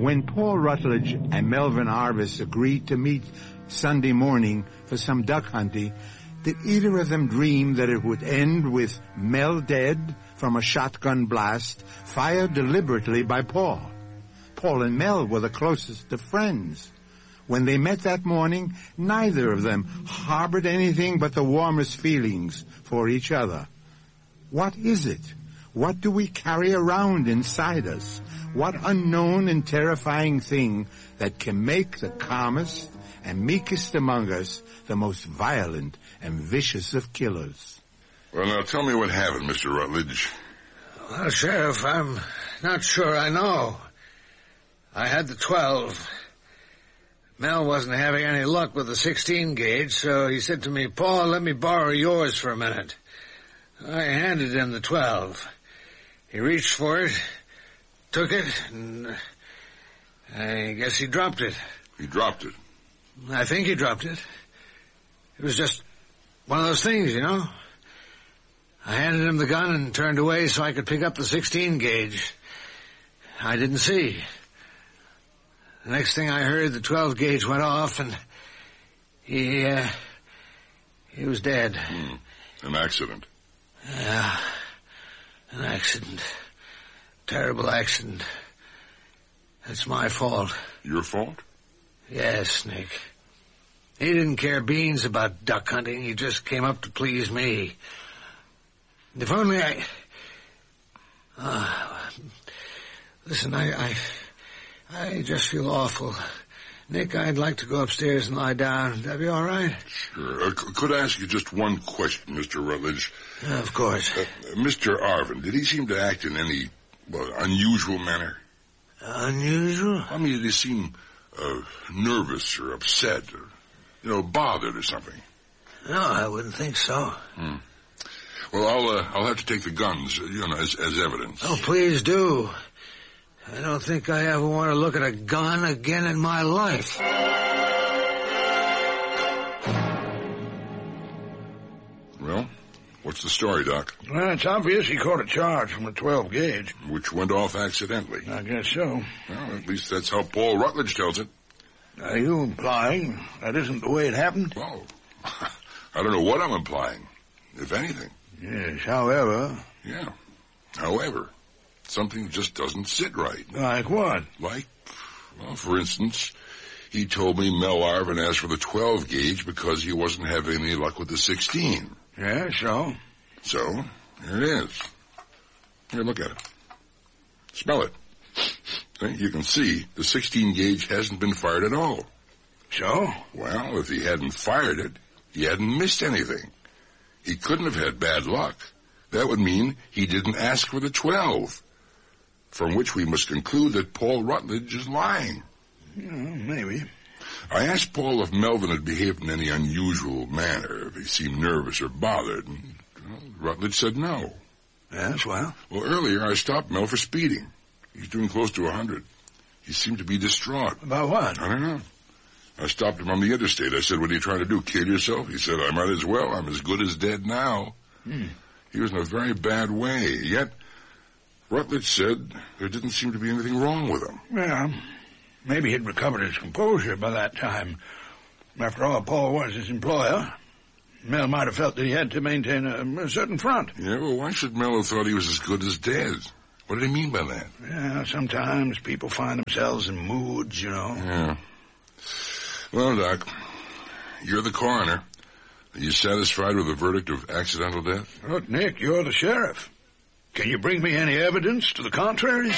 When Paul Rutledge and Melvin Arvis agreed to meet Sunday morning for some duck hunting, did either of them dream that it would end with Mel dead from a shotgun blast fired deliberately by Paul? Paul and Mel were the closest of friends. When they met that morning, neither of them harbored anything but the warmest feelings for each other. What is it? What do we carry around inside us? What unknown and terrifying thing that can make the calmest and meekest among us the most violent and vicious of killers? Well, now tell me what happened, Mr. Rutledge. Well, Sheriff, I'm not sure I know. I had the 12. Mel wasn't having any luck with the 16 gauge, so he said to me, Paul, let me borrow yours for a minute. I handed him the 12. He reached for it, took it, and I guess he dropped it. He dropped it? I think he dropped it. It was just one of those things, you know. I handed him the gun and turned away so I could pick up the 16 gauge. I didn't see. The next thing I heard, the 12 gauge went off, and he was dead. An accident. Yeah, an accident. Terrible accident. That's my fault. Your fault? Yes, Nick. He didn't care beans about duck hunting. He just came up to please me. If only I... listen, I just feel awful. Nick, I'd like to go upstairs and lie down. Would that be all right? Sure. Could I ask you just one question, Mr. Rutledge? Of course. Mr. Arvin, did he seem to act in any, unusual manner? Unusual? I mean, did he seem nervous or upset or, bothered or something? No, I wouldn't think so. Well, I'll have to take the guns, as evidence. Oh, please do. I don't think I ever want to look at a gun again in my life. Well, what's the story, Doc? Well, it's obvious he caught a charge from a 12 gauge. Which went off accidentally. I guess so. Well, at least that's how Paul Rutledge tells it. Are you implying that isn't the way it happened? Well, I don't know what I'm implying, if anything. Yes, however... Yeah, however... Something just doesn't sit right. Like what? For instance, he told me Mel Arvin asked for the 12 gauge because he wasn't having any luck with the 16. Yeah, so? So, here it is. Here, look at it. Smell it. See, you can see the 16 gauge hasn't been fired at all. So? Well, if he hadn't fired it, he hadn't missed anything. He couldn't have had bad luck. That would mean he didn't ask for the 12. From which we must conclude that Paul Rutledge is lying. Maybe. I asked Paul if Melvin had behaved in any unusual manner, if he seemed nervous or bothered, and Rutledge said no. Yes, well? Well, earlier I stopped Mel for speeding. He's doing close to 100. He seemed to be distraught. About what? I don't know. I stopped him on the interstate. I said, what are you trying to do, kill yourself? He said, I might as well. I'm as good as dead now. He was in a very bad way, yet... Rutledge said there didn't seem to be anything wrong with him. Well, maybe he'd recovered his composure by that time. After all, Paul was his employer. Mel might have felt that he had to maintain a certain front. Yeah, well, why should Mel have thought he was as good as dead? What did he mean by that? Yeah, sometimes people find themselves in moods, Yeah. Well, Doc, you're the coroner. Are you satisfied with the verdict of accidental death? Look, Nick, you're the sheriff. Can you bring me any evidence to the contrary?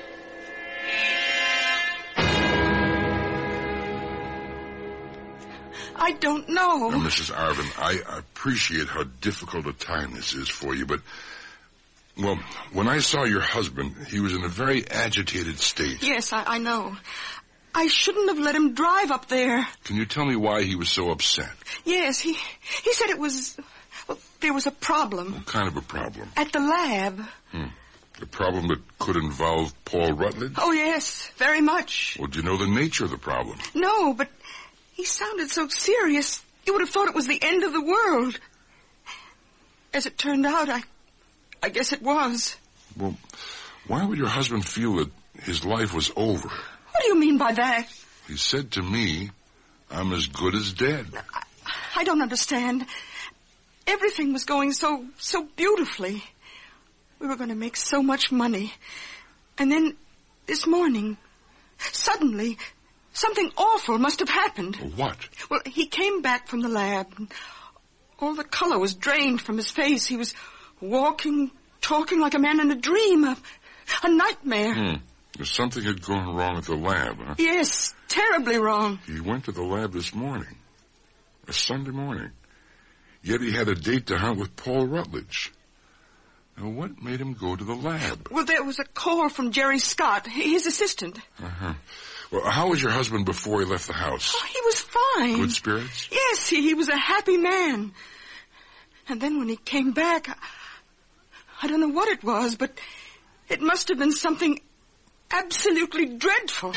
I don't know. Now, Mrs. Arvin, I appreciate how difficult a time this is for you, but, when I saw your husband, he was in a very agitated state. Yes, I know. I shouldn't have let him drive up there. Can you tell me why he was so upset? Yes, he said it was... Well, there was a problem. What kind of a problem? At the lab. A problem that could involve Paul Rutledge? Oh, yes, very much. Well, do you know the nature of the problem? No, but he sounded so serious, you would have thought it was the end of the world. As it turned out, I guess it was. Well, why would your husband feel that his life was over? What mean by that? He said to me, I'm as good as dead. I don't understand. Everything was going so beautifully. We were going to make so much money. And then, this morning, suddenly, something awful must have happened. What? Well, he came back from the lab. And all the color was drained from his face. He was walking, talking like a man in a dream, a nightmare. Something had gone wrong at the lab, huh? Yes, terribly wrong. He went to the lab this morning, a Sunday morning. Yet he had a date to hunt with Paul Rutledge. Now, what made him go to the lab? Well, there was a call from Jerry Scott, his assistant. Uh-huh. Well, how was your husband before he left the house? Oh, he was fine. Good spirits? Yes, he was a happy man. And then when he came back, I don't know what it was, but it must have been something absolutely dreadful.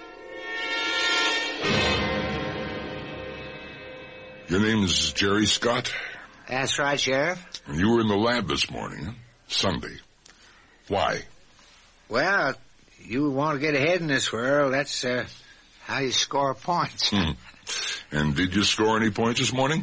Your name's Jerry Scott? That's right, Sheriff. And you were in the lab this morning, huh? Sunday. Why? Well, you want to get ahead in this world, that's how you score points. And did you score any points this morning?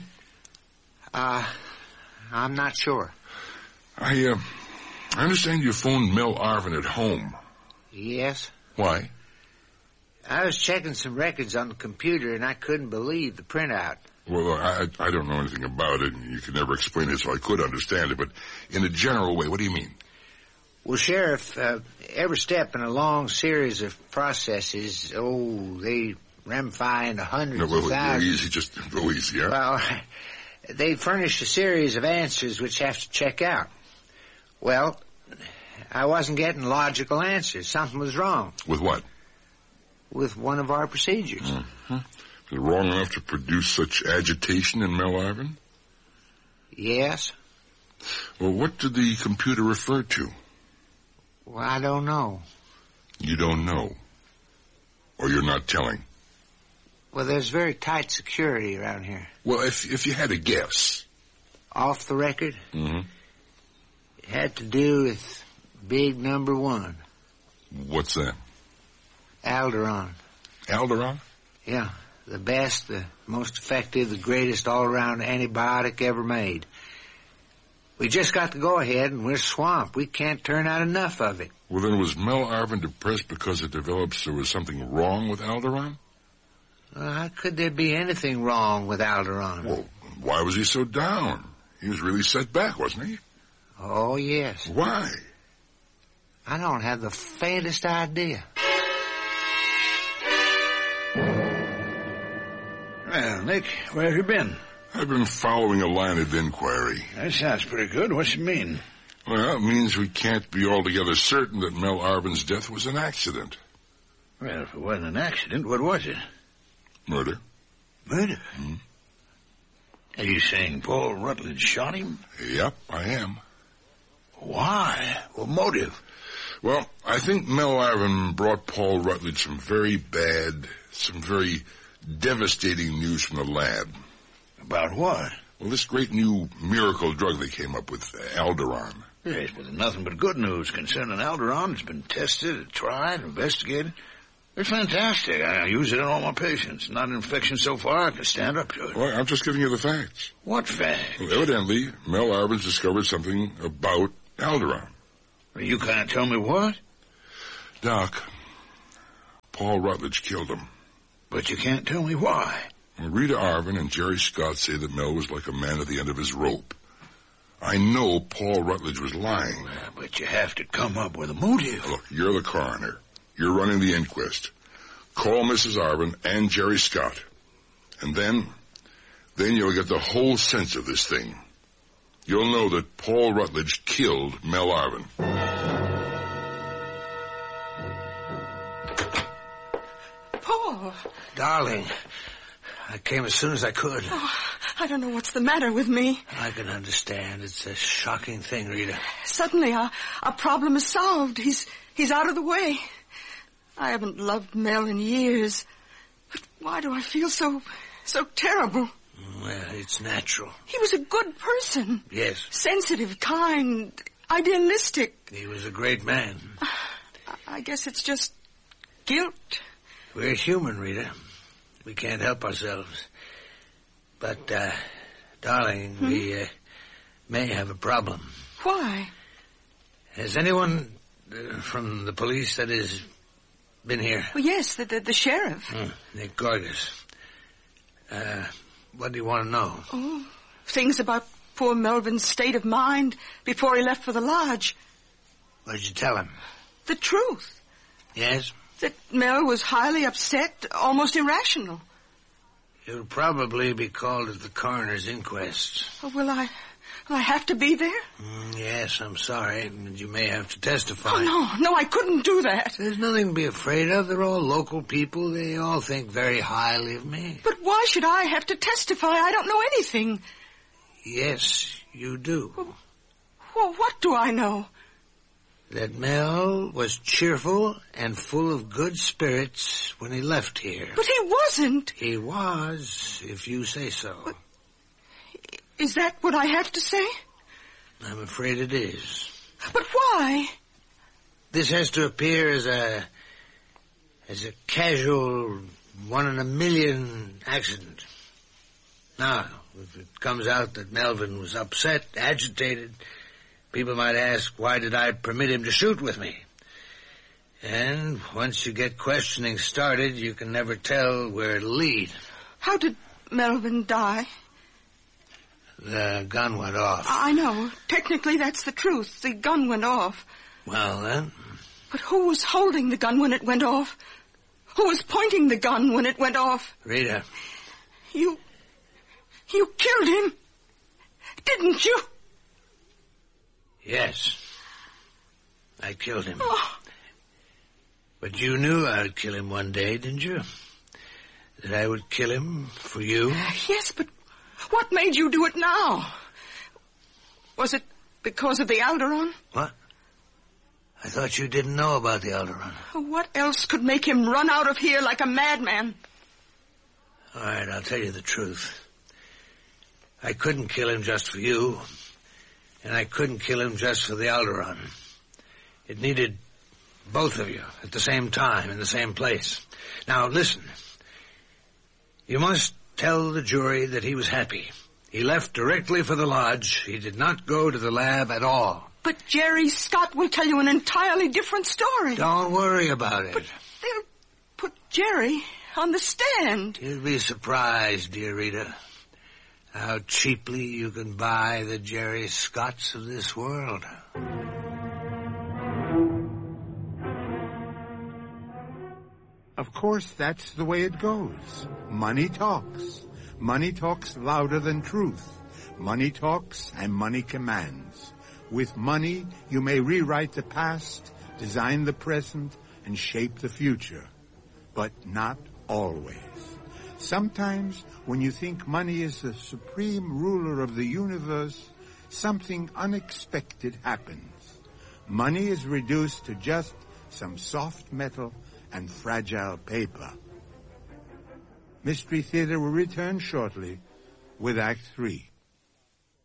I'm not sure. I understand you phoned Mel Arvin at home. Yes? Why? I was checking some records on the computer, and I couldn't believe the printout. Well, I don't know anything about it, and you could never explain it, so I could understand it, but in a general way, what do you mean? Well, Sheriff, every step in a long series of processes, they ramify into hundreds of thousands. Easy, just go easy, huh? Well, they furnish a series of answers which have to check out. Well, I wasn't getting logical answers. Something was wrong. With what? With one of our procedures. Mm-hmm. Is it wrong enough to produce such agitation in Mel Arvin? Yes. Well, what did the computer refer to? Well, I don't know. You don't know? Or you're not telling? Well, there's very tight security around here. Well, if you had a guess. Off the record? Mm-hmm. It had to do with big number one. What's that? Alderon. Alderon? Yeah. The best, the most effective, the greatest all-around antibiotic ever made. We just got to go ahead and we're swamped. We can't turn out enough of it. Well, then was Mel Arvin depressed because it develops there was something wrong with Alderon? How could there be anything wrong with Alderon? Well, why was he so down? He was really set back, wasn't he? Oh, yes. Why? I don't have the faintest idea. Well, Nick, where have you been? I've been following a line of inquiry. That sounds pretty good. What's it mean? Well, it means we can't be altogether certain that Mel Arvin's death was an accident. Well, if it wasn't an accident, what was it? Murder. Murder? Hmm? Are you saying Paul Rutledge shot him? Yep, I am. Why? What motive? Well, I think Mel Arvin brought Paul Rutledge some very devastating news from the lab. About what? Well, this great new miracle drug they came up with, Alderon. Yes, but there's nothing but good news concerning Alderon. It's been tested, tried, investigated. It's fantastic. I use it on all my patients. Not an infection so far, I can stand up to it. Well, I'm just giving you the facts. What facts? Well, evidently, Mel Arvin's discovered something about Alderon. Well, you can't tell me what? Doc, Paul Rutledge killed him. But you can't tell me why. Well, Rita Arvin and Jerry Scott say that Mel was like a man at the end of his rope. I know Paul Rutledge was lying. Well, but you have to come up with a motive. Look, you're the coroner. You're running the inquest. Call Mrs. Arvin and Jerry Scott. And then you'll get the whole sense of this thing. You'll know that Paul Rutledge killed Mel Arvin. Paul! Darling, I came as soon as I could. Oh, I don't know what's the matter with me. I can understand. It's a shocking thing, Rita. Suddenly, our problem is solved. He's out of the way. I haven't loved Mel in years. But why do I feel so terrible? Well, it's natural. He was a good person. Yes. Sensitive, kind, idealistic. He was a great man. I guess it's just guilt. We're human, Rita. We can't help ourselves. But, darling, we may have a problem. Why? Has anyone from the police, that is, been here? Well, yes, the sheriff. Nick Gorgas. What do you want to know? Oh, things about poor Melvin's state of mind before he left for the lodge. What did you tell him? The truth. Yes? That Mel was highly upset, almost irrational. You'll probably be called at the coroner's inquest. Oh, will I have to be there? Yes, I'm sorry. You may have to testify. Oh, no, I couldn't do that. There's nothing to be afraid of. They're all local people. They all think very highly of me. But why should I have to testify? I don't know anything. Yes, you do. Well, what do I know? That Mel was cheerful and full of good spirits when he left here. But he wasn't. He was, if you say so. But is that what I have to say? I'm afraid it is. But why? This has to appear as a casual 1 in a million accident. Now, if it comes out that Melvin was upset, agitated, people might ask, why did I permit him to shoot with me? And once you get questioning started, you can never tell where it'll lead. How did Melvin die? The gun went off. I know. Technically, that's the truth. The gun went off. Well, then? But who was holding the gun when it went off? Who was pointing the gun when it went off? Rita. You killed him, didn't you? Yes. I killed him. Oh. But you knew I'd kill him one day, didn't you? That I would kill him for you? Yes, but what made you do it now? Was it because of the Alderaan? What? I thought you didn't know about the Alderaan. What else could make him run out of here like a madman? All right, I'll tell you the truth. I couldn't kill him just for you, and I couldn't kill him just for the Alderaan. It needed both of you at the same time, in the same place. Now, listen. You must tell the jury that he was happy. He left directly for the lodge. He did not go to the lab at all. But Jerry Scott will tell you an entirely different story. Don't worry about it. But they'll put Jerry on the stand. You'll be surprised, dear Rita, how cheaply you can buy the Jerry Scotts of this world. Of course, that's the way it goes. Money talks. Money talks louder than truth. Money talks and money commands. With money, you may rewrite the past, design the present, and shape the future. But not always. Sometimes, when you think money is the supreme ruler of the universe, something unexpected happens. Money is reduced to just some soft metal and fragile paper. Mystery Theater will return shortly with Act 3.